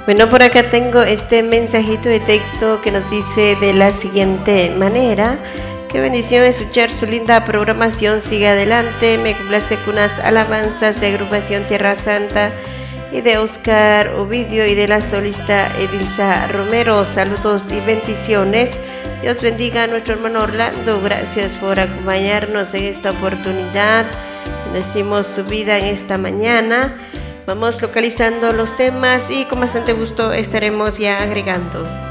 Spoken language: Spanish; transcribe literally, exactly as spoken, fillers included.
Bueno, por acá tengo este mensajito de texto que nos dice de la siguiente manera. Qué bendición escuchar su linda programación, siga adelante, me complace con unas alabanzas de agrupación Tierra Santa y de Oscar Ovidio y de la solista Edilza Romero. Saludos y bendiciones. Dios bendiga a nuestro hermano Orlando. Gracias por acompañarnos en esta oportunidad. Decimos su vida en esta mañana. Vamos localizando los temas y con bastante gusto estaremos ya agregando.